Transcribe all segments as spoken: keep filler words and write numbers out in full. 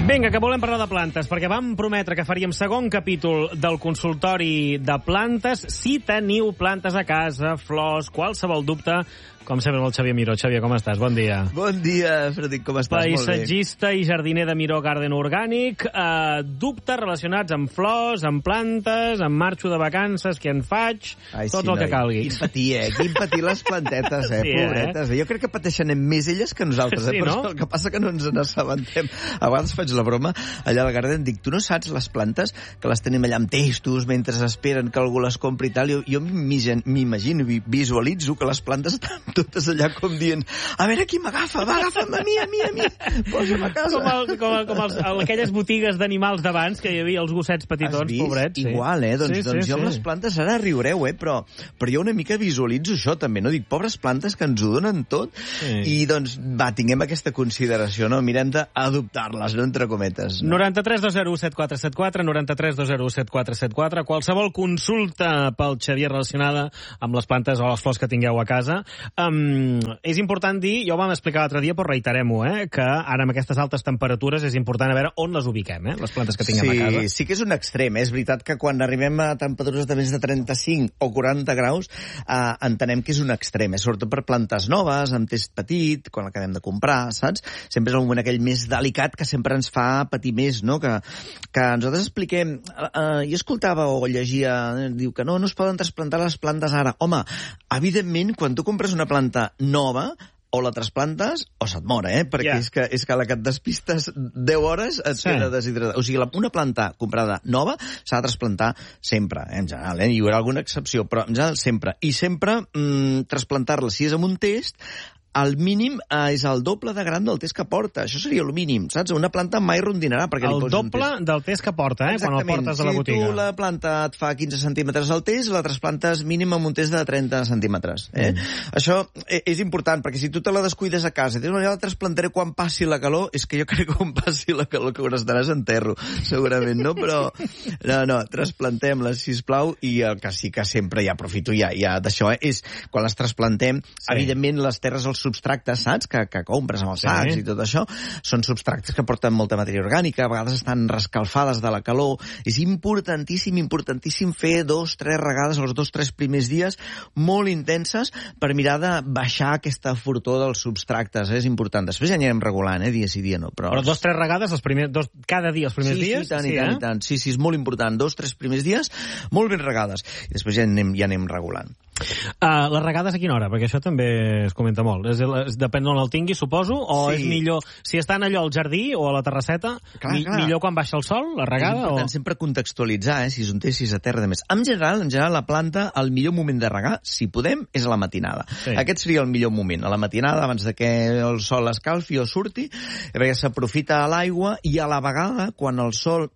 Vinga, que volem parlar de plantes, perquè vam prometre que faríem segon capítol del consultori de plantes. Si teniu plantes a casa, flors, qualsevol dubte, com sempre amb el Xavier Miró. Xavier, com estàs? Bon dia. Bon dia, Frederic, com estàs? Paisatgista i jardiner de Miró Garden Orgànic. Eh, dubtes relacionats amb flors, amb plantes, amb marxo de vacances, què en faig, Ai, tot sí, el que noi. calgui. Quin patir, eh? Quin patir les plantetes, eh? Sí, Pobretes. Eh? Jo crec que pateixen més elles que nosaltres, eh? Sí, Però no? el que passa que no ens n'assabentem. A vegades faig la broma, allà al Garden, dic, tu no saps les plantes que les tenim allà amb testos mentre esperen que algú les compri i tal? Jo, jo m'imagino, visualitzo que les plantes estan totes allà com dient, a veure qui m'agafa, va, agafa'm a mi, a mi, a mi, posa'm a casa. Com, el, com, el, com els, aquelles botigues d'animals d'abans, que hi havia els gossets petitons, pobrets. Sí. Igual, eh? Doncs, sí, doncs sí, jo amb sí. les plantes ara riureu, eh? Però, però jo una mica visualitzo això, també, no? Dic, pobres plantes que ens ho donen tot, sí. I doncs, va, tinguem aquesta consideració, no? Mirem d'adoptar-les, no? Entre cometes. No? noranta-tres dos zero u set quatre set quatre, noranta-tres dos zero u set quatre set quatre, qualsevol consulta pel Xavier relacionada amb les plantes o les flors que tingueu a casa. Um, és important dir, ja ho vam explicar l'altre dia, però reiterem-ho, eh, que ara amb aquestes altes temperatures és important a veure on les ubiquem, eh, les plantes que tinguem sí, a casa. Sí que és un extrem, eh? És veritat que quan arribem a temperatures de més de trenta-cinc o quaranta graus, eh, entenem que és un extrem, eh? Sobretot per plantes noves, amb test petit, quan l'acabem de comprar, saps? Sempre és el moment aquell més delicat que sempre ens fa patir més, no? Que, que nosaltres expliquem... Eh, jo escoltava o llegia, eh, diu que no, no es poden trasplantar les plantes ara. Home, evidentment, quan tu compres una planta nova, o la trasplantes o se't mor, eh? Perquè yeah. és, que, és que la que et despistes deu hores et sí. queda deshidratat. O sigui, la, una planta comprada nova s'ha de trasplantar sempre, eh? En general, eh? Hi haurà alguna excepció, però en general sempre. I sempre mm, trasplantar-la, si és amb un test, el mínim eh, és el doble de gran del test que porta. Això seria el mínim, saps? Una planta mai rondinarà perquè el li poses un test. El doble del test que porta, eh? Exactament. Quan el portes a la botiga. Si tu la planta et fa quinze centímetres al test, la trasplantes mínim amb un test de trenta centímetres. Eh? Mm. Això és important, perquè si tu te la descuides a casa i dius, no, ja la trasplantaré quan passi la calor, és que jo crec que quan passi la calor que estaràs en terro, segurament, no? Però, no, no, trasplantem-les, sisplau, i el que sí que sempre ja aprofito ja, ja d'això, eh? És quan les trasplantem, sí. Evidentment les terres els substractes, saps, que, que compres amb els sacs sí. I tot això, són substractes que porten molta matèria orgànica, a vegades estan rescalfades de la calor. És importantíssim, importantíssim fer dos, tres regades els dos, tres primers dies molt intenses per mirar de baixar aquesta fortor dels substractes. Eh? És important. Després ja anirem regulant, eh? Dia sí, dia no. Però, però dos, tres regades els primers, dos, cada dia els primers sí, dies? Sí, tant, sí, i tant, eh? i tant. Sí, sí, és molt important. Dos, tres primers dies, molt ben regades. I després ja anem, ja anem regulant. Uh, les regades a quina hora? Perquè això també es comenta molt. És, és, depèn d'on el tingui, suposo, o sí. És millor... Si estan allò al jardí o a la terrasseta, clar, mi, clar. Millor quan baixa el sol, la regada? És important o... sempre contextualitzar, eh? Si és un test, si és a terra, de més. En general, en general, la planta, el millor moment de regar, si podem, és a la matinada. Sí. Aquest seria el millor moment, a la matinada, abans de que el sol escalfi o surti, perquè s'aprofita l'aigua i a la vegada, quan el sol...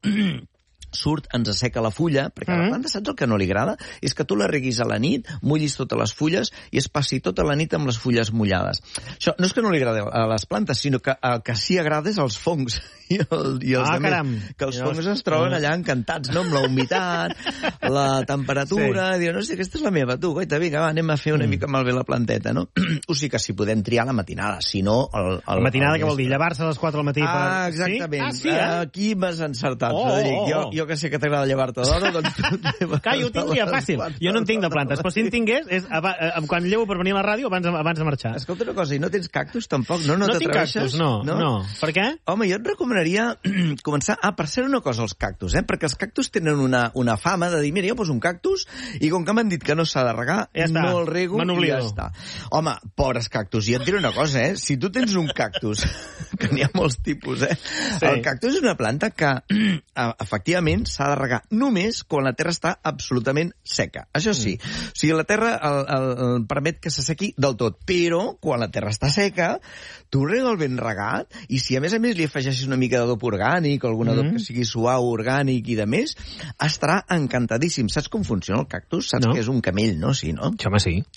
surt, ens asseca la fulla, perquè mm-hmm. a la planta saps el que no li agrada? És que tu la reguis a la nit, mullis totes les fulles i es passi tota la nit amb les fulles mullades. Això no és que no li agrada a les plantes, sinó que el que sí agrada és als fongs i, el, i els ah, demés, caram. Que els fongs es troben allà encantats, no? Amb la humitat, la temperatura, sí. Diuen, no sé, aquesta és la meva, tu, goita, vinga, va, anem a fer una mm. mica malbé la planteta, no? O sigui que si podem triar la matinada, si no... El, el, la matinada, el què vol dir? Llevar-se a les quatre del matí? Ah, per... exactament. Sí? Ah, sí, eh? Aquí m'has encertat, oh, Frederic. Oh, oh. Jo, jo que sé que t'agrada llevar-te d'hora, doncs... Clar, jo ho tinc ja fàcil. Jo no en tinc de plantes, però si en tingués, és quan llevo per venir a la ràdio abans, abans de marxar. Escolta una cosa, i no tens cactus tampoc? No, no, no tinc cactus, no, no, no. Per què? Home, jo et recomanaria començar... Ah, per ser una cosa, els cactus, eh? Perquè els cactus tenen una, una fama de dir, mira, jo poso un cactus i com que m'han dit que no s'ha de regar, ja no el rego i ja està. Home, pobres cactus, i et diré una cosa, eh? Si tu tens un cactus, que n'hi ha molts tipus, eh? Sí. El cactus és una planta que, efectivament, s'ha de regar només quan la terra està absolutament seca. Això sí, mm. o sigui, la terra el, el, el permet que s'assequi del tot, però quan la terra està seca, tu rega'l ben regat, i si a més a més li afegeixes una mica d'adob orgànic, o algun adob mm. que sigui suau, orgànic i de més, estarà encantadíssim. Saps com funciona el cactus? Saps no. Que és un camell, no? Sí, no? Home, sí.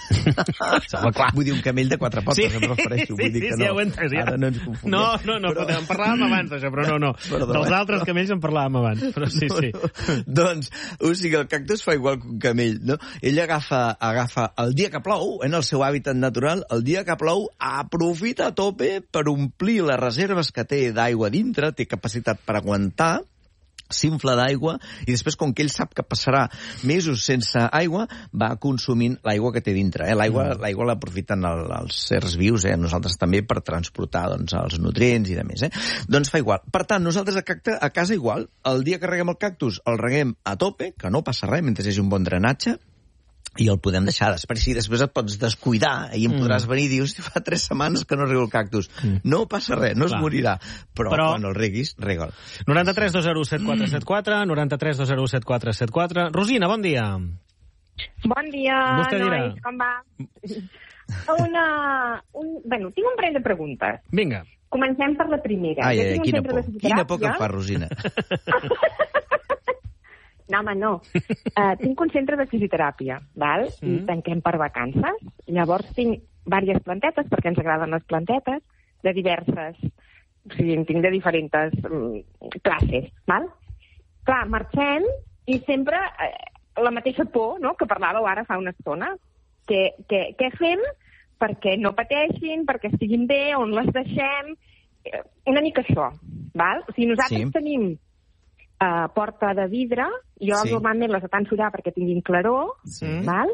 Home, clar. Vull dir, un camell de quatre potes, Sí, em refereixo. sí, Vull dir sí, que sí, no. ja ho he entès, ja. Ara no ens confonguem. No, no, no, però... en parlàvem abans d'això, però no, no. Perdó, Dels eh? altres camells en parlàvem abans, però sí, sí. No, no. Doncs, o sigui, el cactus fa igual que un camell, no? Ell agafa, agafa el dia que plou, en el seu hàbitat natural, el dia que plou, aprofita a tope per omplir les reserves que té d'aigua dintre, té capacitat per aguantar, s'infla d'aigua, i després, com que ell sap que passarà mesos sense aigua, va consumint l'aigua que té dintre. Eh? L'aigua mm. l'aigua l'aprofiten el, els certs vius, eh? Nosaltres també, per transportar doncs, els nutrients i de més. Eh? Doncs fa igual. Per tant, nosaltres a, cacte, a casa igual, el dia que reguem el cactus, el reguem a tope, que no passa res, mentre hi hagi un bon drenatge, i el podem deixar després. Si després et pots descuidar i em mm. podràs venir i dius, fa tres setmanes que no rego el cactus. Mm. No passa res, no Clar. es morirà. Però, Però quan el reguis, rega'l. noranta-tres dos zero set quatre set quatre, noranta-tres dos zero set quatre set quatre. Rosina, bon dia. Bon dia, Vostè dirà. nois, com va? Una, un, bueno, tinc un parell de preguntes. Vinga. Comencem per la primera. Ai, Jo ai, tinc un quina centre por. de Quina por que em fisioteràpia. fa, Rosina. No, home, no. Uh, tinc un centre de fisioteràpia, val? Mm. I tanquem per vacances. Llavors tinc diverses plantetes, perquè ens agraden les plantetes, de diverses... O sigui, en tinc de diferents um, classes, val? Clar, marxem i sempre eh, la mateixa por, no?, que parlàveu ara fa una estona. Què, què, què fem perquè no pateixin, perquè estiguin bé, on les deixem... Eh, una mica això, val? O sigui, nosaltres sí. tenim Uh, porta de vidre, jo sí. normalment les de surar perquè tinguin claror, sí. val?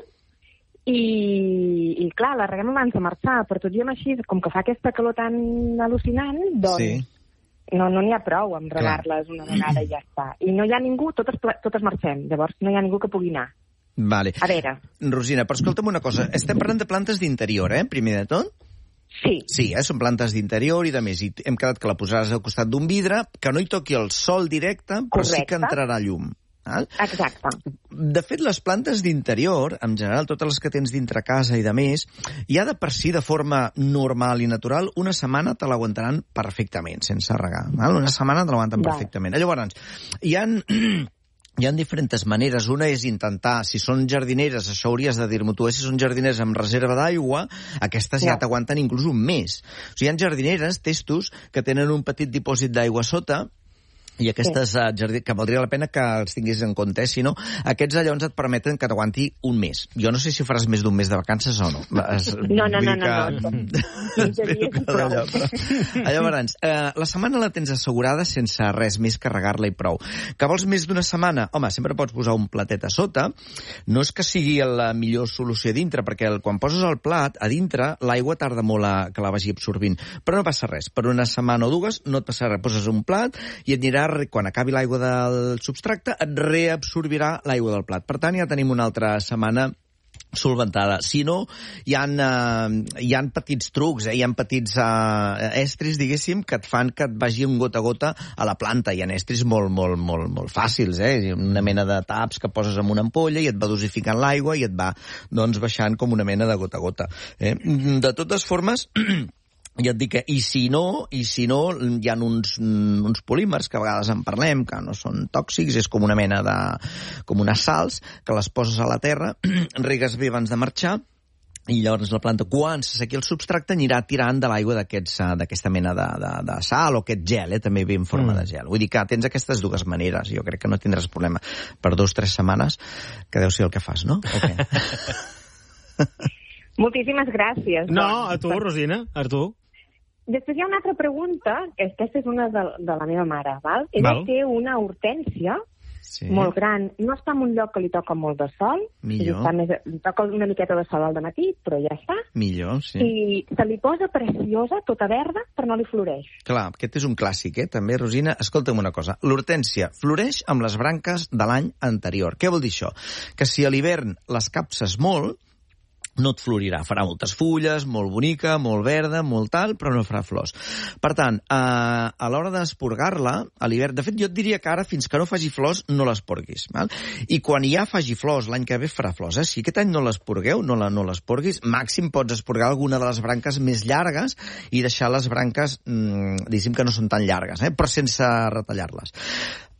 I, i clar, la reguem abans de marxar, però tot i amb així, com que fa aquesta calor tan al·lucinant, doncs sí. no no n'hi ha prou amb regar-les una vegada i ja està. I no hi ha ningú, totes, totes marxem, llavors no hi ha ningú que pugui anar. Vale. A veure. Rosina, però escolta'm una cosa, estem parlant de plantes d'interior, eh, primer de tot? Sí. Sí, eh? Són plantes d'interior i de més. I hem quedat que la posaràs al costat d'un vidre, que no hi toqui el sol directe, però Correcte. sí que entrarà llum. Val? Exacte. De fet, les plantes d'interior, en general, totes les que tens dintre casa i de més, ja de per si, de forma normal i natural, una setmana te l'aguantaran perfectament, sense regar. Val? Una setmana te l'aguanten Val. perfectament. Llavors, hi ha... Hi ha diferents maneres. Una és intentar, si són jardineres, això hauries de dir-m'ho tu, eh? Si són jardineres amb reserva d'aigua, aquestes ja, ja t'aguanten inclús un mes. O sigui, hi ha jardineres, testos, que tenen un petit dipòsit d'aigua sota, i aquestes sí. uh, jardí, que valdria la pena que els tinguis en compte, si no, aquests llavors et permeten que t'aguanti un mes. Jo no sé si faràs més d'un mes de vacances o no. Es, no, no, no, no, que... no. quinze dies i prou. Allò, però... Llavors, eh, la setmana la tens assegurada sense res més que regar-la i prou. Que vols més d'una setmana? Home, sempre pots posar un platet a sota. No és que sigui la millor solució a dintre, perquè el, quan poses el plat, a dintre, l'aigua tarda molt a, que la vagi absorbint. Però no passa res. Per una setmana o dues no et passa res. Poses un plat i et anirà, quan acabi l'aigua del substracte, et reabsorbirà l'aigua del plat. Per tant, ja tenim una altra setmana solventada. Si no, hi ha, uh, hi ha petits trucs, eh? Hi ha petits uh, estris, diguéssim, que et fan que et vagi un gota a gota a la planta. Hi ha estris molt, molt, molt, molt fàcils, eh? Una mena de taps que poses en una ampolla i et va dosificant l'aigua i et va, doncs, baixant com una mena de gota a gota. Eh? De totes formes... Ja et dic que, i si no, i si no, hi ha uns, uns polímers que a vegades en parlem, que no són tòxics, és com una mena de... com unes sals, que les poses a la terra, regues bé abans de marxar, i llavors la planta, quan s'assequi el substracte, anirà tirant de l'aigua d'aquesta mena de, de, de sal, o aquest gel, eh, també ve en forma mm. de gel. Vull dir que tens aquestes dues maneres, jo crec que no tindràs problema per dues o tres setmanes, que deu ser el que fas, no? Okay. Moltíssimes gràcies. No, a tu, Rosina, a tu. Després hi ha una altra pregunta, que aquesta és una de, de la meva mare, val? Ella Val. té una hortènsia sí. molt gran. No està en un lloc que li toca molt de sol. Millor. Està més, li toca una miqueta de sol al dematí, però ja està. Millor, sí. I se li posa preciosa, tota verda, però no li floreix. Clar, aquest és un clàssic, eh? També, Rosina, escolta'm una cosa. L'hortènsia floreix amb les branques de l'any anterior. Què vol dir això? Que si a l'hivern les capses molt, no et florirà. Farà moltes fulles, molt bonica, molt verda, molt tal, però no farà flors. Per tant, a, a l'hora d'esporgar-la, a l'hivern... De fet, jo et diria que ara, fins que no faci flors, no l'esporguis. Val? I quan ja faci flors, l'any que ve farà flors. Eh? Si aquest any no l'esporgueu, no la, no l'esporguis, màxim pots esporgar alguna de les branques més llargues i deixar les branques, mmm, diguéssim que no són tan llargues, eh? Però sense retallar-les.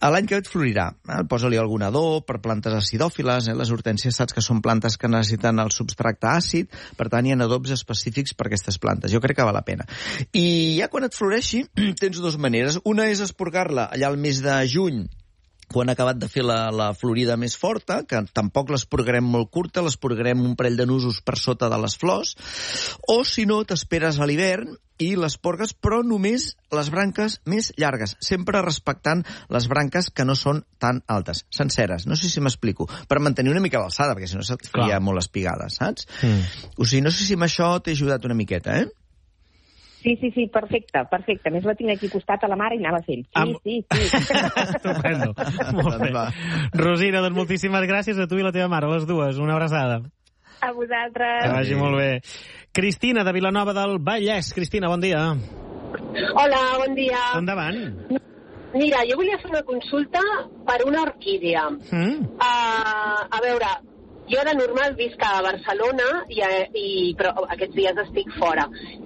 L'any que ve et florirà. Eh? Posa-li algun adob per plantes acidòfiles. Eh? Les hortènsies saps que són plantes que necessiten el substracte àcid, per tant hi ha adobs específics per aquestes plantes. Jo crec que val la pena. I ja quan et floreixi tens dues maneres. Una és esporgar-la allà al mes de juny, quan ha acabat de fer la, la florida més forta, que tampoc l'esporgarem molt curta, l'esporgarem un parell de nusos per sota de les flors, o si no, t'esperes a l'hivern i les porgues, però només les branques més llargues, sempre respectant les branques que no són tan altes, senceres. No sé si m'explico, per mantenir una mica l'alçada, perquè si no se't faria molt espigada, saps? Mm. O sigui, no sé si amb això t'he ajudat una miqueta, eh? Sí, sí, sí, perfecte, perfecte. A més la tinc aquí costat a la mare i anava fent. Sí, Am... sí, sí. Estupendo. Molt bé. Rosina, doncs moltíssimes gràcies a tu i la teva mare, les dues. Una abraçada. A vosaltres. Que vagi molt bé. Cristina, de Vilanova del Vallès. Cristina, bon dia. Hola, bon dia. Endavant. Mira, jo volia fer una consulta per una orquídea. Mm. Uh, a veure, jo de normal visc a Barcelona, i, i, però aquests dies estic fora.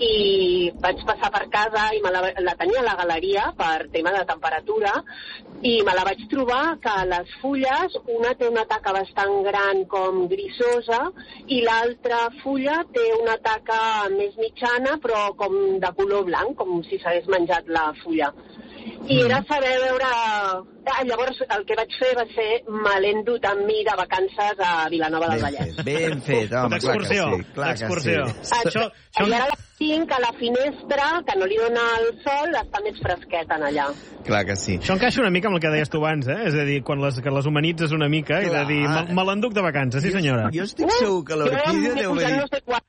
I vaig passar per casa i me la, la tenia a la galeria per tema de temperatura, i me la vaig trobar que les fulles, una té una taca bastant gran com grisosa, i l'altra fulla té una taca més mitjana, però com de color blanc, com si s'hagués menjat la fulla. I era saber veure... Ah, llavors el que vaig fer va ser me l'he endut amb mi de vacances a Vilanova del Vallès. Ben fet, home, clar que sí. Clar que sí. Això, I ara la tinc a la finestra, que no li dona el sol, està més fresqueta en allà. Clar que sí. Això encaixa una mica amb el que deies tu abans, eh? És a dir, quan les, que les humanitzes una mica, i de dir, me, me l'enduc de vacances, sí senyora. Jo, jo estic segur que l'orquídea deu haver... No sé quantes.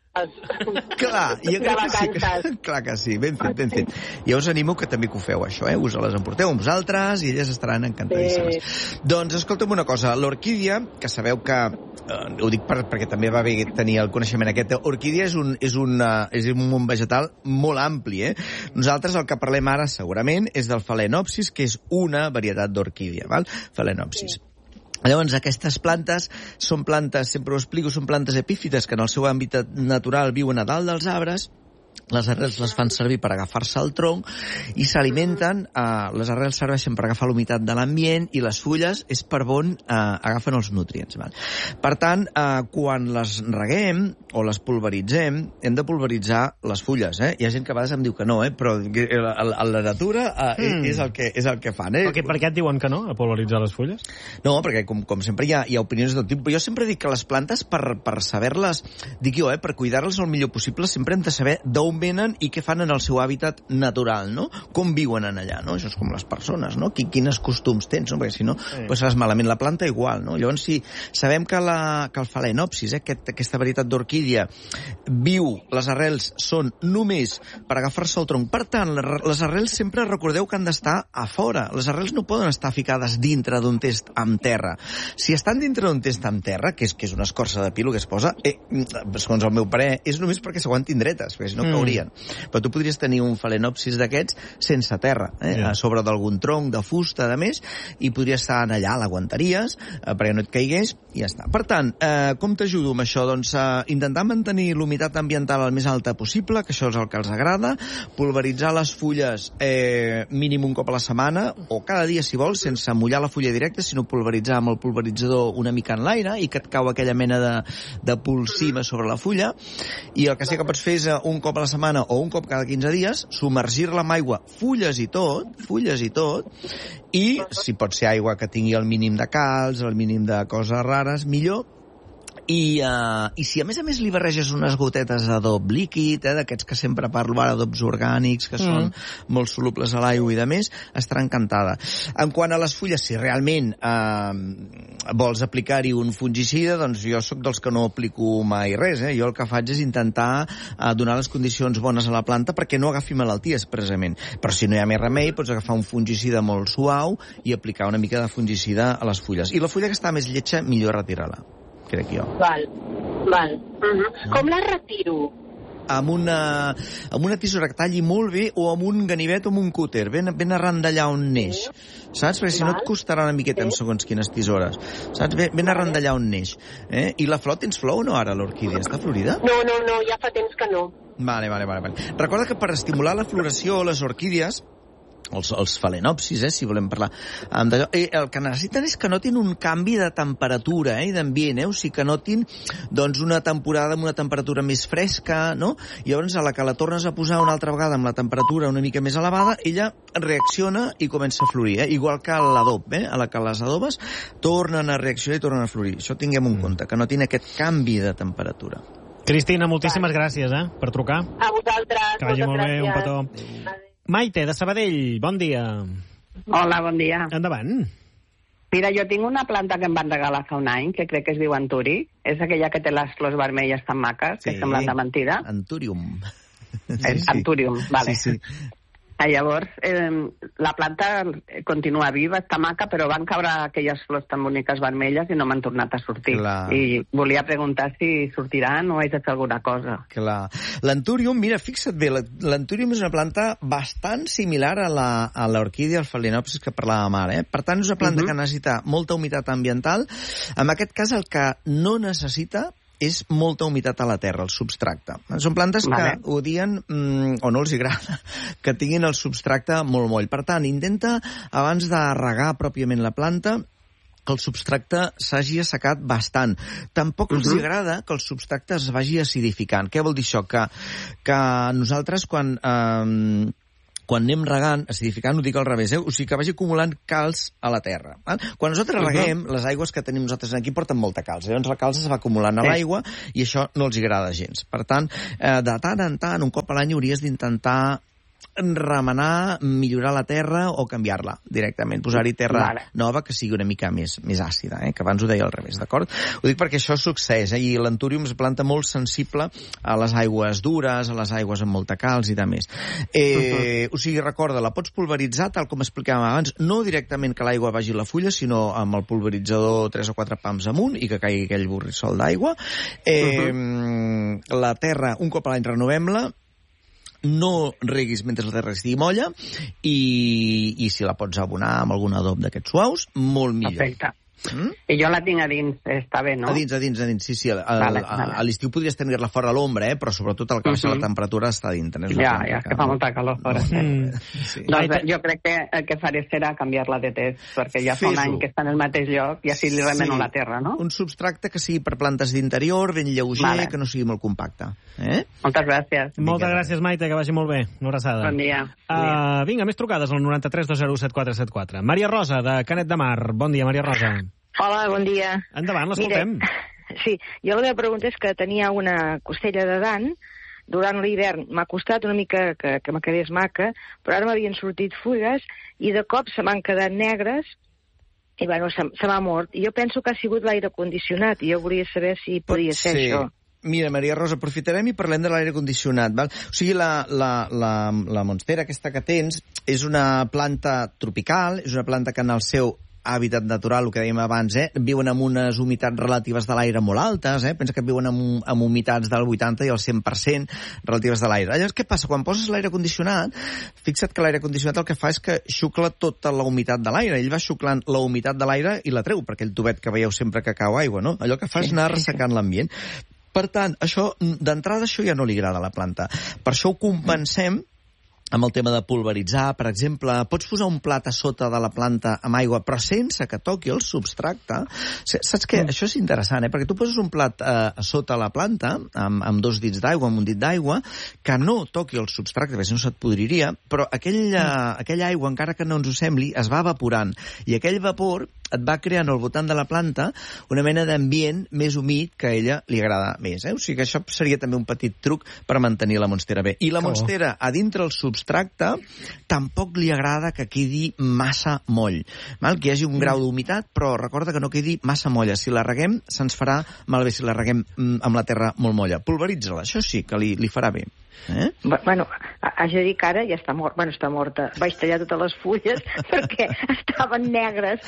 Clar, jo crec que sí que... Clar que sí, ben fet, ben fet. Jo us animo que també que ho feu, això, eh? Us les emporteu amb vosaltres i elles estaran encantadíssimes. Sí. Doncs escolta'm una cosa, l'orquídia, que sabeu que, eh, ho dic per, perquè també va bé tenir el coneixement aquest, orquídia és un, és un, és un vegetal molt ampli, eh? Nosaltres el que parlem ara, segurament, és del Phalaenopsis, que és una varietat d'orquídia, val? Phalaenopsis. Sí. Llavors, aquestes plantes són plantes, sempre ho explico, són plantes epífites que en el seu àmbit natural viuen a dalt dels arbres. Les arrels les fan servir per agafar-se al tronc i s'alimenten, eh, les arrels serveixen per agafar l'humitat de l'ambient i les fulles és per on eh, agafen els nutrients. Val? Per tant, eh, quan les reguem o les pulveritzem, hem de pulveritzar les fulles. Eh? Hi ha gent que a vegades em diu que no, eh? Però a la natura eh, mm. és, el que, és el que fan. Eh? Okay, per què et diuen que no, a pulveritzar les fulles? No, perquè com, com sempre hi ha, hi ha opinions del tipus. Jo sempre dic que les plantes, per, per saber-les, dic jo, eh, per cuidar-les el millor possible, sempre hem de saber d'on venen i què fan en el seu hàbitat natural, no? Com viuen en allà, no? Això és com les persones, no? Quines costums tens, no? Perquè si no, sí. Pues seràs malament. La planta igual, no? Llavors, si sabem que, la, que el Phalaenopsis, eh, aquest, aquesta varietat d'orquídia, viu, les arrels són només per agafar-se al tronc. Per tant, les arrels sempre recordeu que han d'estar a fora. Les arrels no poden estar ficades dintre d'un test amb terra. Si estan dintre d'un test amb terra, que és, que és una escorça de pilo que es posa, eh, segons el meu parer, és només perquè s'aguantin dretes, perquè si no mm. caurien. Però tu podries tenir un Phalaenopsis d'aquests sense terra, eh? Yeah. A sobre d'algun tronc de fusta, de més, i podries estar allà, l'aguantaries, eh, perquè no et caigués, i ja està. Per tant, eh, com t'ajudo amb això? Doncs eh, intentar mantenir l'humitat ambiental el més alta possible, que això és el que els agrada, pulveritzar les fulles eh, mínim un cop a la setmana, o cada dia, si vols, sense mullar la fulla directa, sinó pulveritzar amb el pulveritzador una mica en l'aire, i que et cau aquella mena de, de polsima sobre la fulla, i el que sí que pots fer és un cop a la setmana o un cop cada quinze dies, submergir-la amb aigua, fulles i tot, fulles i tot, i si pot ser aigua que tingui el mínim de calç, el mínim de coses rares, millor. I, uh, I si a més a més li barreges unes gotetes d'adob líquid, eh, d'aquests que sempre parlo ara, adobs orgànics, que mm. són molt solubles a l'aigua i de més, estarà encantada. En quant a les fulles, si realment eh, vols aplicar-hi un fungicida, doncs jo sóc dels que no aplico mai res. Eh? Jo el que faig és intentar eh, donar les condicions bones a la planta perquè no agafi malalties, precisament. Però si no hi ha més remei, pots agafar un fungicida molt suau i aplicar una mica de fungicida a les fulles. I la fulla que està més lletja, millor retirar-la, crec jo. Val, val. Uh-huh. Com la retiro? Amb una, amb una tisora que talli molt bé o amb un ganivet o amb un cúter, ben, ben arran d'allà on neix. Saps? Perquè si no et costarà una miqueta amb segons quines tisores. Saps? Ben, ben arran d'allà on neix. Eh? I la flor, tens flor o no ara, l'orquídia? Està florida? No, no, no, ja fa temps que no. Vale, vale, vale. vale. Recorda que per estimular la floració, les orquídies els, els falenopsis, eh, si volem parlar um, d'allò. Eh, el que necessiten és que notin un canvi de temperatura eh, i d'ambient, eh? O sigui, que notin doncs, una temporada amb una temperatura més fresca, no? I llavors, a la que la tornes a posar una altra vegada amb la temperatura una mica més elevada, ella reacciona i comença a florir, eh? Igual que l'adob, eh? A la que les adobes tornen a reaccionar i tornen a florir. Això tinguem en compte, que notin aquest canvi de temperatura. Cristina, moltíssimes gràcies eh, per trucar. A vosaltres. Que vagi molt bé, un petó. Maite, de Sabadell, bon dia. Hola, bon dia. Endavant. Mira, jo tinc una planta que em van regalar fa un any, que crec que es diu Anturi. És aquella que té les flors vermelles tan maques, que Sí. semblen de mentida. Anturium. Sí, sí. Anturium, vale. Sí, sí. Llavors, eh, la planta continua viva, està maca, però van caure aquelles flors tan boniques vermelles i no m'han tornat a sortir. Clar. I volia preguntar si sortiran o haig de fer alguna cosa. Clar. L'Anturium, mira, fixa't bé, l'Anturium és una planta bastant similar a la, a l'orquídea, al Phalaenopsis que parlàvem ara, eh? Per tant, és una planta uh-huh. que necessita molta humitat ambiental. En aquest cas, el que no necessita és molta humitat a la terra, el substracte. Són plantes vale. que odien, mmm, o no els agrada, que tinguin el substracte molt moll. Per tant, intenta, abans de regar pròpiament la planta, que el substracte s'hagi assecat bastant. Tampoc uh-huh. els agrada que el substracte es vagi acidificant. Què vol dir això? Que, que nosaltres, quan... Eh, quan anem regant, acidificant, ho dic al revés, eh? O sigui, que vagi acumulant calç a la terra. Val? Quan nosaltres reguem, les aigües que tenim nosaltres aquí porten molta calç. Llavors la calç es va acumulant a l'aigua i això no els agrada gens. Per tant, eh, de tant en tant, un cop a l'any, hauries d'intentar remenar, millorar la terra o canviar-la directament, posar-hi terra vale. nova que sigui una mica més, més àcida, eh? Que abans ho deia al revés, d'acord? Ho dic perquè això succeeix, eh? I l'Anturium és planta molt sensible a les aigües dures, a les aigües amb molta calç i de més. Eh, uh-huh. O sigui, recorda, la pots pulveritzar, tal com explicàvem abans, no directament que l'aigua vagi a la fulla, sinó amb el pulveritzador tres o quatre pams amunt i que caigui aquell borrissol d'aigua. Eh, uh-huh. La terra, un cop a l'any renovem-la, no reguis mentre la terra estigui molla i, i si la pots abonar amb algun adob d'aquests suaus, molt millor. Perfecte. Mm? I jo la tinc a dins, està bé, no? A dins, a dins, a dins, sí, sí. A, vale, a, vale. a l'estiu podries tenir-la fora a l'ombra, eh? Però sobretot el que baixa uh-huh. la temperatura està dintre. És ja, ja, que fa molta calor fora. No. Mm. Sí. Doncs jo crec que el que faré serà canviar-la de test, perquè ja fa un any que està en el mateix lloc i així li remeno sí. la terra, no? Un substracte que sigui per plantes d'interior, ben lleuger, vale. que no sigui molt compacte. Eh? Moltes gràcies. Moltes gràcies, Maite, que vagi molt bé. Una abraçada. Bon dia. Uh, vinga, més trucades al noranta-tres dos zero set quatre set quatre. Maria Rosa, de Canet de Mar. Bon dia, Maria Rosa. Hola, bon dia. Endavant, l'escoltem. Sí, jo la meva pregunta és que tenia una costella de dan, durant l'hivern m'ha costat una mica que, que me quedés maca, però ara m'havien sortit fulles i de cop se m'han quedat negres i bueno, se, se m'ha mort. I jo penso que ha sigut l'aire condicionat i jo volia saber si podia ser sí. això. Mira, Maria Rosa, aprofitarem i parlem de l'aire condicionat. Val? O sigui, la, la, la, la monstera aquesta que tens és una planta tropical, és una planta que en el seu hàbitat natural, el que dèiem abans, eh? viuen amb unes humitats relatives de l'aire molt altes, eh? pensa que viuen amb, amb humitats del vuitanta i el cent per cent relatives de l'aire. Llavors, què passa? Quan poses l'aire condicionat, fixa't que l'aire condicionat el que fa és que xucla tota la humitat de l'aire. Ell va xuclant la humitat de l'aire i la treu, perquè el tubet que veieu sempre que cau aigua, no? Allò que fa és anar ressecant l'ambient. Per tant, això, d'entrada, això ja no li agrada a la planta. Per això ho compensem amb el tema de pulveritzar, per exemple, pots posar un plat a sota de la planta amb aigua, però sense que toqui el substracte. Saps què? Mm. Això és interessant, eh? Perquè tu poses un plat eh, a sota la planta, amb, amb dos dits d'aigua, amb un dit d'aigua, que no toqui el substracte, perquè si no se't podriria, però aquella, mm. aquella aigua, encara que no ens ho sembli, es va evaporant. I aquell vapor et va creant al voltant de la planta una mena d'ambient més humit que a ella li agrada més. Eh? O sigui que això seria també un petit truc per mantenir la monstera bé. I la monstera, a dintre el substracte, tampoc li agrada que quedi massa moll. Val? Que hi hagi un grau d'humitat, però recorda que no quedi massa molla. Si la reguem, se'ns farà malbé si la reguem amb la terra molt molla. Pulveritza-la, això sí que li, li farà bé. Eh? Bueno, haig de dir que ara ja està morta. Bueno, està morta. Vaig tallar totes les fulles perquè estaven negres. No, i llavors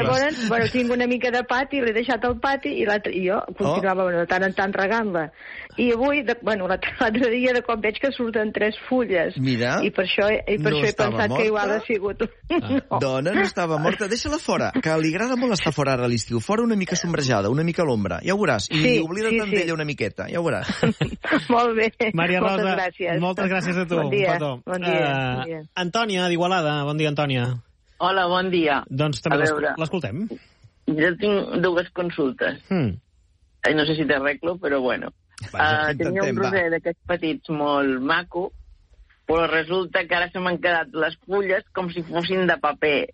llavors, bueno, tinc una mica de pati, l'he deixat al pati, i, i jo continuava oh. bueno, de tant en tant regant-la. I avui, de, bueno, l'altre dia, de cop veig que surten tres fulles. Mira, I per això, i per no això he pensat morta? que igual ha sigut... Ah. No. Dona, no estava morta. Deixa-la fora, que li agrada molt estar fora ara a l'estiu. Fora una mica sombrejada, una mica a l'ombra. Ja ho veuràs. I sí, oblida't sí, d'ella sí. una miqueta. Ja ho veuràs. Molt bé. Maria Rosa, moltes gràcies. Moltes gràcies a tu. Bon dia. Bon dia. Uh, bon dia. Antònia, d'Igualada. Bon dia, Antònia. Hola, bon dia. Doncs també l'escoltem. Jo tinc dues consultes. Hmm. No sé si t'arreglo, però bueno. Vaja, uh, tenia un roser d'aquests petits molt maco, però resulta que ara se m'han quedat les fulles com si fossin de paper,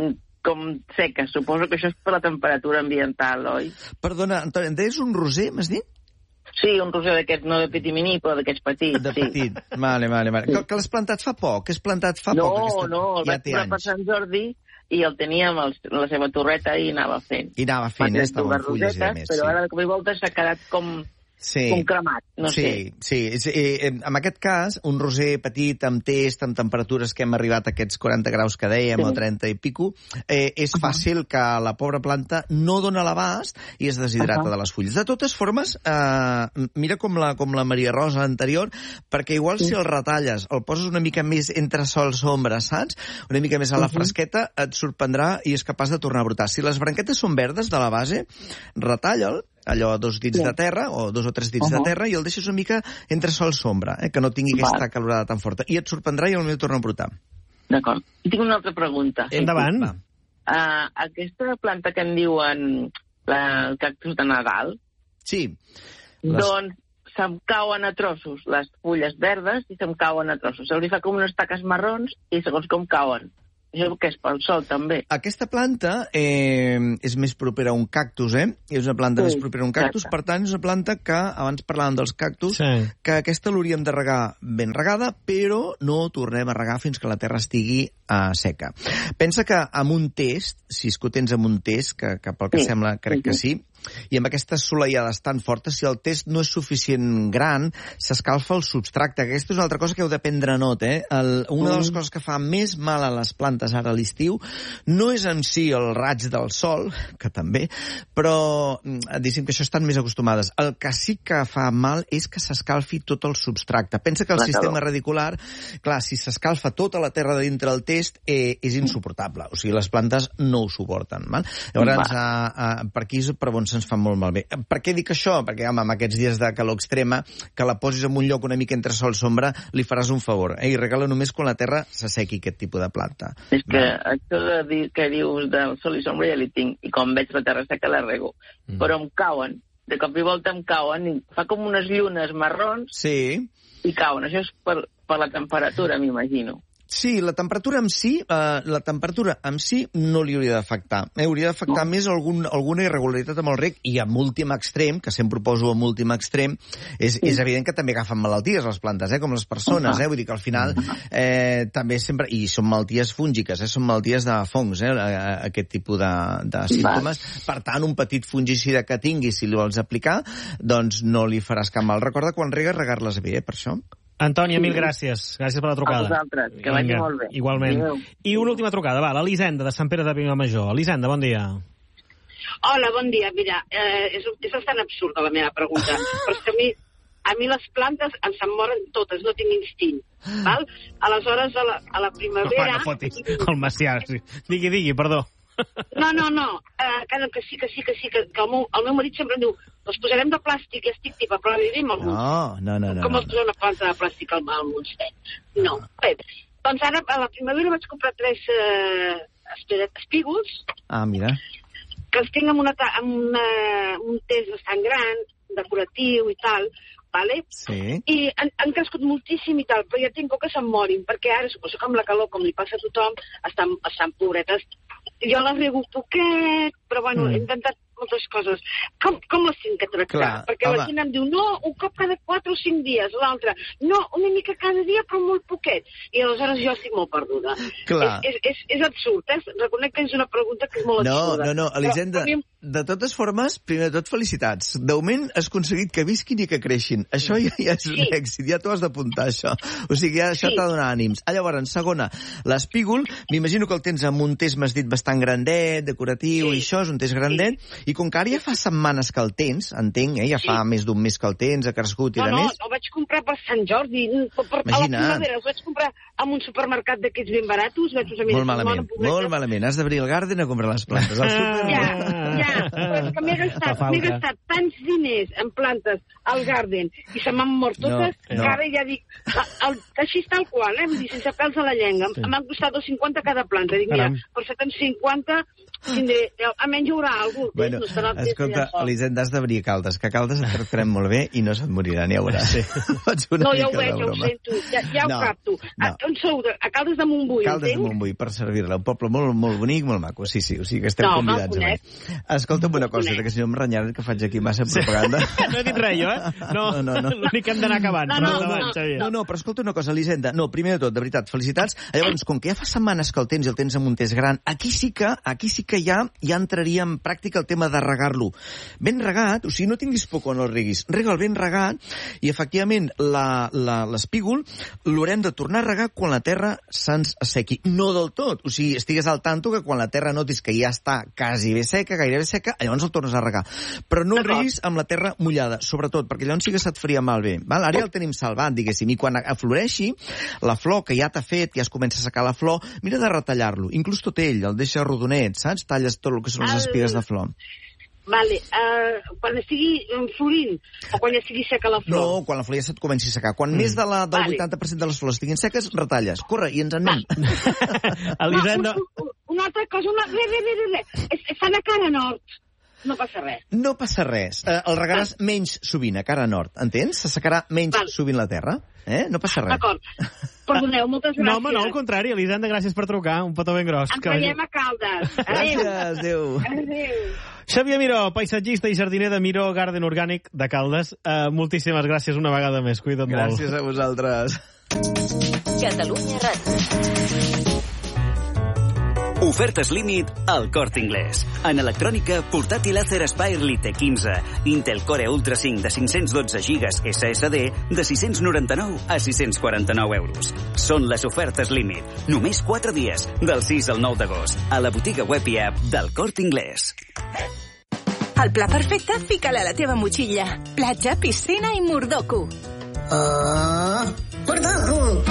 com seques. Suposo que això és per la temperatura ambiental, oi? Perdona, Antònia, em deies un roser, m'has dit? Sí, un roser d'aquests, no de pitiminí, però d'aquests petits. De sí. petit, vale, vale, vale. Que, que l'has plantat fa poc, que has plantat fa no, poc. Aquesta... No, no, el vaig posar per Sant Jordi i el tenia amb el, la seva torreta i anava fent. I anava fent, eh? Estava amb fulles i a més. Però sí. ara de cop i volta s'ha quedat com... Sí. Com cremat, no sí, sé. Sí, sí. Eh, en aquest cas, un roser petit, amb test, amb temperatures que hem arribat a aquests quaranta graus que dèiem, sí. o trenta i pico, eh, és uh-huh. fàcil que la pobra planta no dona l'abast i es deshidrata uh-huh. de les fulles. De totes formes, eh, mira com la, com la Maria Rosa anterior, perquè igual sí. si el retalles, el poses una mica més entre sol sombra, saps? Una mica més a la uh-huh. fresqueta, et sorprendrà i és capaç de tornar a brotar. Si les branquetes són verdes de la base, retalla'l, allò a dos dits sí. de terra, o dos o tres dits uh-huh. de terra, i el deixes una mica entre sol sombra, eh, que no tingui vale. aquesta calorada tan forta. I et sorprendrà i potser torna a brotar. D'acord. I tinc una altra pregunta. Endavant. Uh, aquesta planta que en diuen la, el cactus de Nadal, sí. Les... doncs se'm cauen a trossos les fulles verdes i se'm cauen a trossos. Se li fa com unes taques marrons i segons com cauen. Això que és pel sol, també. Aquesta planta eh, és més propera a un cactus, eh? És una planta sí, més propera a un cactus, exacte. Per tant, és una planta que, abans parlàvem dels cactus, sí. que aquesta l'hauríem de regar ben regada, però no tornem a regar fins que la terra estigui uh, seca. Pensa que amb un test, si és que ho tens amb un test, que, que pel que sí. sembla crec sí. que sí, i amb aquestes solellades tan fortes, si el test no és suficient gran, s'escalfa el substracte. Aquesta és una altra cosa que heu de prendre nota, eh? El, una de les coses que fa més mal a les plantes ara a l'estiu no és en si el raig del sol, que també, però diguéssim que això estan més acostumades. El que sí que fa mal és que s'escalfi tot el substracte. Pensa que el clar, sistema radicular, clar, si s'escalfa tota la terra de dintre del test, eh, és insuportable. O sigui, les plantes no ho suporten. Val? Llavors, a, a, per aquí és per on se'ns fa molt malbé. Per què dic això? Perquè, home, amb aquests dies de calor extrema, que la posis en un lloc una mica entre sol i sombra, li faràs un favor. Eh? I regala només quan la terra s'assequi aquest tipus de planta. És que Va. això de dir que dius del sol i sombra ja li tinc, i quan veig la terra seca la rego. Mm. Però em cauen, de cop i volta em cauen, i fa com unes llunes marrons sí. i cauen. Això és per, per la temperatura, m'imagino. Sí, la temperatura en si, eh, la temperatura en si no li hauria d'afectar. Eh, hauria d'afectar no. més algun, alguna irregularitat amb el reg, i amb últim extrem, que sempre ho poso amb últim extrem, és, sí. és evident que també agafen malalties les plantes, eh, com les persones, eh, vull dir que al final eh, també sempre, i són malalties fúngiques, eh, són malalties de fongs, eh, aquest tipus de, de símptomes. Per tant, un petit fungicida que tinguis, si li vols aplicar, doncs no li faràs cap mal. Recorda quan regues, regar-les bé, eh, per això. Antònia, mil gràcies. Gràcies per la trucada. A vosaltres, que vagi molt bé. Igualment. Adéu. I una última trucada, va, l'Elisenda, de Sant Pere de Vilamajor. Elisenda, bon dia. Hola, bon dia. Mira, eh, és, és bastant absurda la meva pregunta, però és que a mi, a mi les plantes em se'n moren totes, no tinc instint. Val? Aleshores, a la, a la primavera... No, no fotis, el Macià. Digui, digui, perdó. No, no, no, uh, que, que sí, que sí, que sí, que, que el, meu, el meu marit sempre em diu els posarem de plàstic i estic tipa, però vivim al Montseny. No, no, no. Com no. els posem una planta de plàstic al, al Montseny? No. Bé, doncs ara a la primavera vaig comprar tres uh, espígols. Ah, mira. Que els tinc amb, una, amb una, un test bastant gran, decoratiu i tal, vale? Sí. I han, han crescut moltíssim i tal, però ja tinc por que se'n morin, perquè ara suposo que amb la calor, com li passa a tothom, estan, estan pobretes. Jo les rego poquet, però bueno, mm. he intentat moltes coses. Com, com les tinc que tractar? Clar, perquè home. la gent em diu, no, un cop cada quatre o cinc dies, l'altre, no, una mica cada dia, però molt poquet. I aleshores jo estic molt perduda. Clar. És, és, és, és absurd, eh? Reconec que és una pregunta que és molt no, absurda. No, no, Elisenda... Però, de totes formes, primer de tot, felicitats. De moment has aconseguit que visquin i que creixin. Això ja, ja és un sí. èxit, ja t'ho has d'apuntar, això. O sigui, ja això sí. t'ha de donar ànims. Ah, llavors, segona, l'espígol, m'imagino que el tens amb un test, m'has dit, bastant grandet, decoratiu, sí. i això, és un test grandet, sí. i com que ara ja fa setmanes que el tens, entenc, eh? ja fa sí. més d'un mes que el tens, ha crescut i no, de no, més... No, no, el vaig comprar per Sant Jordi, per, per, a la primavera, el vaig comprar en un supermercat d'aquests ben baratos, vaig usar molt malament, molt malament. Has d'obrir el Garden a comprar les plantes. Al super... Ja, ja, però és que m'he gastat, m'he gastat tants diners en plantes al Garden i se m'han mort totes, no, no. que ara ja dic, el, així tal qual, eh? Vull dir, sense pèls a la llengua. Sí. M'han costat dos coma cinquanta cada planta. Dic, mira, per set cents cinquanta tindré, almenys hi haurà algú. Bueno, no estarà escolta, Elisenda, has d'obrir Caldes, que Caldes et tractarem molt bé i no se't moriran, ja ho veuràs. Sí. No, ja ho veig, ja ho sento, ja, ja ho no, capto. No. A, on sou? A Caldes de Montbui, Caldes entenc? de Montbui, per servir-la. Un poble molt, molt bonic, molt maco. Sí, sí, o sigui que estem no, convidats avui. Escolta'm una cosa, que si no em renyaran que faig aquí massa propaganda. No he dit res, jo, eh? No, no, no. no. L'únic que hem d'anar acabant. No, no, no, no, no, no, no, però escolta una cosa, Elisenda. No, primer de tot, de veritat, felicitats. Llavors, com que ja fa setmanes que el tens i el tens amb un test gran, aquí sí que, aquí sí que ja, ja entraria en pràctica el tema de regar-lo. Ben regat, o sigui, no tinguis por quan el reguis. Rega'l ben regat i, efectivament, l'espígol l'haurem de tornar a regar quan la terra se'ns assequi. No del tot. O sigui, estigues al tanto que quan la terra notis que ja està quasi bé seca, gairebé seca, llavors el tornes a regar. Però no el reguis amb la terra mullada, sobretot, perquè llavors sí que se't faria malbé. Val? Ara ja el tenim salvat, diguéssim, i quan afloreixi, la flor que ja t'ha fet, ja es comença a secar la flor, mira de retallar-lo, inclús tot ell, el deixa rodonet, saps? Talles tot el que són les espigues de flor. Vale, uh, quan estigui florint o quan ja estigui seca la flor? No, quan la flor ja se't comenci a secar. Quan mm. més de la, del vale. vuitanta per cent de les flors estiguin seques, retalles. Corre, i ens en anem. Elisenda... No, una altra cosa, una... Re, re, re, re. Està a cara nord. No passa res. No passa res. Uh, el regaràs ah. menys sovint a cara nord, entens? Se secarà menys vale. sovint la terra. Eh? No passa res. D'acord. Perdoneu, moltes gràcies. No, home, no, al contrari. Elisenda, gràcies per trucar. Un petó ben gros. Ens veiem a Caldes. Adéu. Gràcies, adéu. Adéu. Xavier Miró, paisatgista i jardiner de Miró Garden Orgànic de Caldes. Uh, moltíssimes gràcies una vegada més. Cuida't molt. Gràcies a vosaltres. Catalunya Ràdio. Ofertes límit al Corte Inglés. En electrònica, portàtil Acer Aspire Lite quinze, Intel Core Ultra cinc de cinc-cents dotze gigas S S D de sis-cents noranta-nou a sis-cents quaranta-nou euros. Són les ofertes límit. Només quatre dies, del sis al nou d'agost, a la botiga web i app del Corte Inglés. El pla perfecte, fica-la a la teva motxilla. Platja, piscina i mordoku. Ah, mordoku!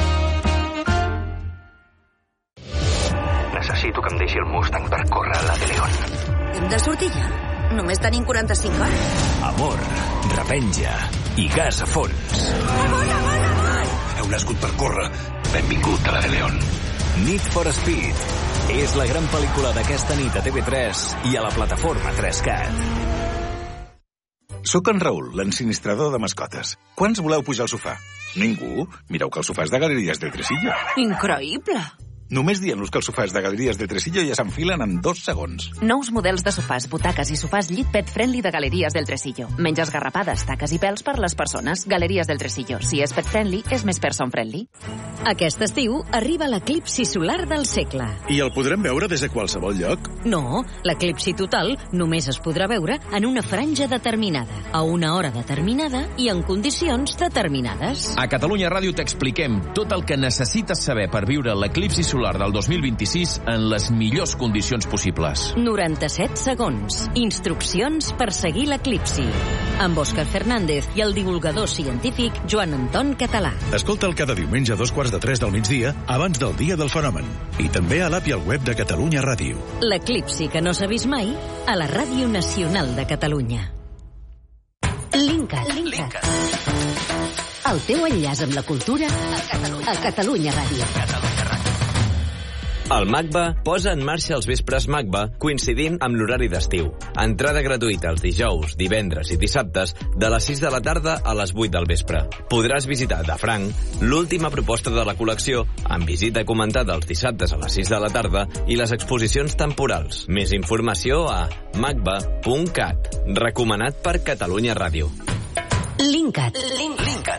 Necessito que em deixi el Mustang per córrer a la de León. Hem de sortir ja? Només tenim quaranta-cinc hores. Amor, revenja i gas a fons. Amor, amor, amor! Heu nascut per córrer. Benvingut a la de León. Need for Speed. És la gran pel·lícula d'aquesta nit a T V tres i a la plataforma tres cat. Soc en Raül, l'ensinistrador de mascotes. Quants voleu pujar al sofà? Ningú? Mireu que el sofà és de Galeries del Tresillo. Increïble! Només dient-los que els sofàs de Galeries de Tresillo ja s'enfilen en dos segons. Nous models de sofàs, butaques i sofàs llit pet friendly de Galeries del Tresillo. Menys esgarrapades, taques i pèls per les persones. Galeries del Tresillo. Si és pet friendly, és més person friendly. Aquest estiu arriba l'eclipsi solar del segle. I el podrem veure des de qualsevol lloc? No, l'eclipsi total només es podrà veure en una franja determinada, a una hora determinada i en condicions determinades. A Catalunya Ràdio t'expliquem tot el que necessites saber per viure l'eclipsi solar del dos mil vint-i-sis en les millors condicions possibles. noranta-set segons. Instruccions per seguir l'eclipsi. Amb Òscar Fernández i el divulgador científic Joan Anton Català. Escolta'l cada diumenge a dos quarts de tres del migdia abans del dia del fenomen. I també a l'app i al web de Catalunya Ràdio. L'eclipsi que no s'ha vist mai a la Ràdio Nacional de Catalunya. Linkat. Linkat. El teu enllaç amb la cultura a Catalunya, a Catalunya Ràdio. Catalunya Ràdio. El MACBA posa en marxa els vespres MACBA coincidint amb l'horari d'estiu. Entrada gratuïta els dijous, divendres i dissabtes de les sis de la tarda a les vuit del vespre. Podràs visitar de franc l'última proposta de la col·lecció amb visita comentada els dissabtes a les sis de la tarda i les exposicions temporals. Més informació a macba punt cat. Recomanat per Catalunya Ràdio. Linkat. Linkat.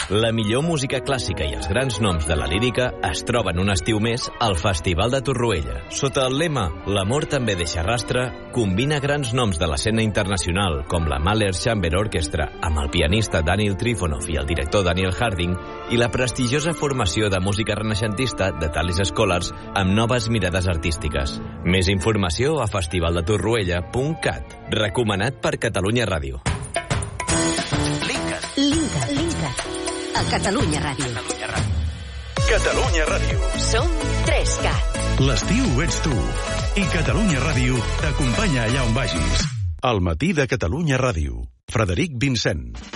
La millor música clàssica i els grans noms de la lírica es troben un estiu més al Festival de Torroella. Sota el lema «L'amor també deixa rastre», combina grans noms de l'escena internacional com la Mahler Chamber Orchestra amb el pianista Daniel Trifonov i el director Daniel Harding i la prestigiosa formació de música renaixentista de Talis Scholars amb noves mirades artístiques. Més informació a festivaldetorroella punt cat. Recomanat per Catalunya Ràdio. Linkat. Linkat. Linkat. A Catalunya Ràdio. Catalunya Ràdio. Som tres cat. L'estiu ets tu. I Catalunya Ràdio t'acompanya allà on vagis. Al matí de Catalunya Ràdio. Frederic Vincent.